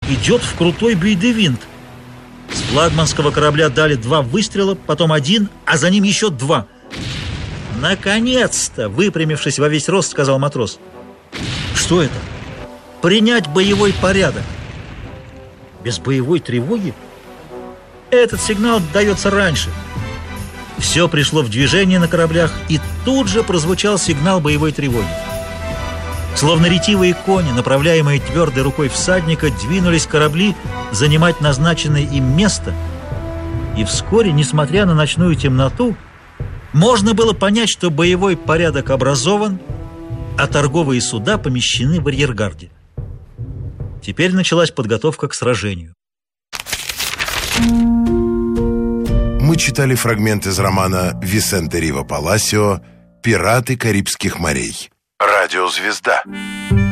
идет в крутой бейдевинт. С флагманского корабля дали 2 выстрела, потом 1, а за ним еще 2. «Наконец-то!» — выпрямившись во весь рост, сказал матрос. «Что это?» «Принять боевой порядок». «Без боевой тревоги?» «Этот сигнал дается раньше». Все пришло в движение на кораблях, и тут же прозвучал сигнал боевой тревоги. Словно ретивые кони, направляемые твердой рукой всадника, двинулись корабли занимать назначенное им место, и вскоре, несмотря на ночную темноту, можно было понять, что боевой порядок образован, а торговые суда помещены в арьергарде. Теперь началась подготовка к сражению. Мы читали фрагмент из романа Висенте Риво Паласио «Пираты Карибских морей». Радиозвезда.